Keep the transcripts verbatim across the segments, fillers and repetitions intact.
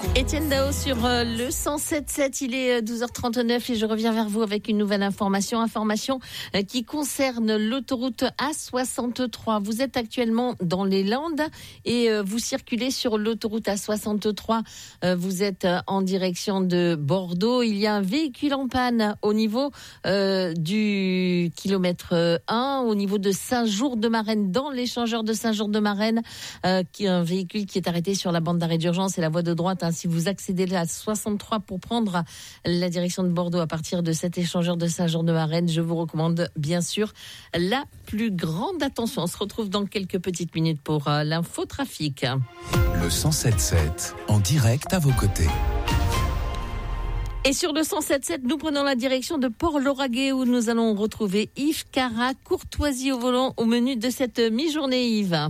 Étienne Dao sur euh, le cent sept sept, il est douze heures trente-neuf et je reviens vers vous avec une nouvelle information, information euh, qui concerne l'autoroute A soixante-trois. Vous êtes actuellement dans les Landes et euh, vous circulez sur l'autoroute A soixante-trois. Euh, vous êtes euh, en direction de Bordeaux. Il y a un véhicule en panne au niveau euh, du kilomètre un, au niveau de Saint-Jour-de-Marenne, dans l'échangeur de Saint-Jour-de-Marenne, euh, qui est un véhicule qui est arrêté sur la bande d'arrêt d'urgence et la voie de droite, hein. Si vous accédez à soixante-trois pour prendre la direction de Bordeaux à partir de cet échangeur de Saint-Jean-de-Marenne, je vous recommande bien sûr la plus grande attention. On se retrouve dans quelques petites minutes pour euh, l'infotrafic. Le cent sept sept, en direct à vos côtés. Et sur le cent sept sept, nous prenons la direction de Port-Lauragais où nous allons retrouver Yves Cara, courtoisie au volant au menu de cette mi-journée, Yves.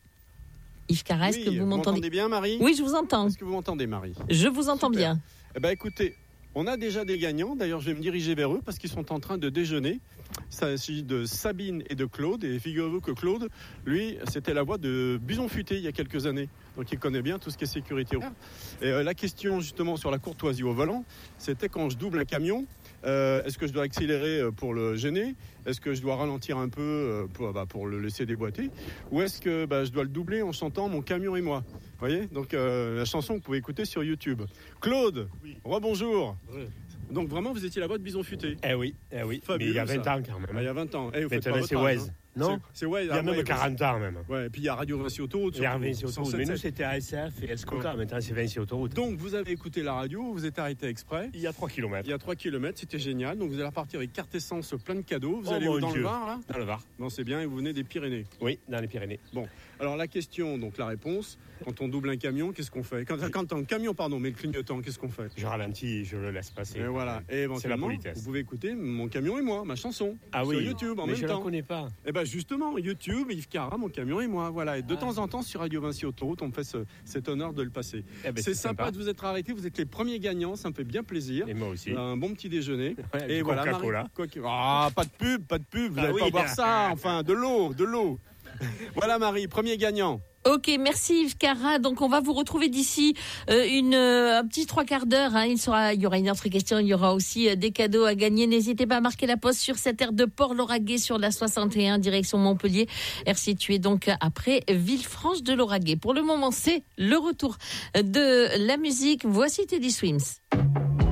Yves Cara, est-ce oui, que vous, vous m'entendez m'entendez bien, Marie ? Oui, je vous entends. Est-ce que vous m'entendez, Marie ? Je vous entends Super. bien. Eh ben, écoutez, on a déjà des gagnants. D'ailleurs, je vais me diriger vers eux parce qu'ils sont en train de déjeuner. Ça s'agit de Sabine et de Claude. Et figurez-vous que Claude, lui, c'était la voix de Buson Futé il y a quelques années. Donc, il connaît bien tout ce qui est sécurité. Et euh, la question, justement, sur la courtoisie au volant, c'était quand je double un camion, euh, est-ce que je dois accélérer pour le gêner ? Est-ce que je dois ralentir un peu pour, bah, pour le laisser déboîter ? Ou est-ce que bah, je dois le doubler en chantant Mon camion et moi ? Vous voyez ? Donc, euh, la chanson que vous pouvez écouter sur YouTube. Claude, oui. Rebonjour. Oui. Donc, vraiment, vous étiez la voix de Bison Futé ? Eh oui, eh oui. Fabuleux, mais il y a vingt ça. ans quand même. Ah, il y a vingt ans. Eh, vous faites Maintenant, pas c'est votre âge, Waze. hein. Non, c'est, c'est Waze. il y a même quarante ans même. Ouais, et puis il y a Radio Vinci Autoroute. Il y a Vinci Autoroute. Mais nous, c'était A S F et Escoca. Ouais. Maintenant, c'est Vinci Autoroute. Donc, vous avez écouté la radio, vous êtes arrêté exprès. Il y a trois kilomètres. Il y a trois kilomètres, c'était génial. Donc, vous allez repartir avec carte essence, plein de cadeaux. Vous oh allez où, où, dans Dieu. le Var, là ? Dans le Var. Bon, c'est bien, et vous venez des Pyrénées. Oui, dans les Pyrénées. Bon, alors la question, donc la réponse, quand on double un camion, qu'est-ce qu'on fait ? Quand, quand un camion, pardon, mais le clignotant, qu'est-ce qu'on fait ? Je ralentis, je le laisse passer. Et voilà, et éventuellement, vous pouvez écouter Mon camion et moi, ma chanson, ah sur oui. YouTube en mais même je temps. Je la connais pas. Et ben justement, YouTube, Yves Cara, Mon camion et moi, voilà. Et de ah. temps en temps, sur Radio Vinci Autoroute, on me fait ce, cet honneur de le passer. Eh ben, c'est, c'est sympa sympa de vous être arrêtés, vous êtes les premiers gagnants, ça me fait bien plaisir. Et moi aussi. Un bon petit déjeuner. Ouais, et voilà, Coca-Cola. Marie, ah, pas de pub, pas de pub, vous ah n'allez oui, pas boire ça, enfin, de l'eau, de l'eau. Voilà Marie, premier gagnant. Ok, merci Yves Cara. Donc on va vous retrouver d'ici euh, une euh, un petit trois quarts d'heure. Hein. Il sera, il y aura une autre question. Il y aura aussi euh, des cadeaux à gagner. N'hésitez pas à marquer la pause sur cette aire de Port-Lauragais sur la soixante et un direction Montpellier, aire située donc après Villefranche de Lauragais. Pour le moment, c'est le retour de la musique. Voici Teddy Swims.